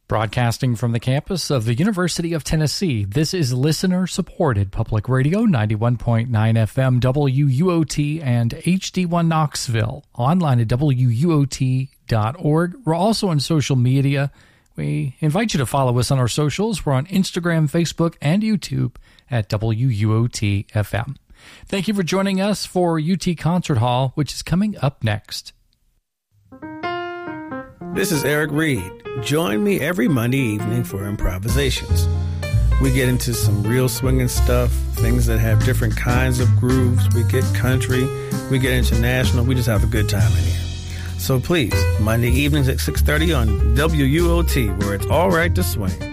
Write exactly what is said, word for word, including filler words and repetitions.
Broadcasting from the campus of the University of Tennessee, this is listener-supported public radio, ninety-one point nine F M, W U O T, and H D one Knoxville, online at W U O T dot org. We're also on social media. We invite you to follow us on our socials. We're on Instagram, Facebook, and YouTube at W U O T F M. Thank you for joining us for U T Concert Hall, which is coming up next. This is Eric Reed. Join me every Monday evening for Improvisations. We get into some real swinging stuff, things that have different kinds of grooves. We get country, we get international. We just have a good time in here. So please, Monday evenings at six thirty on W U O T, where it's all right to swing.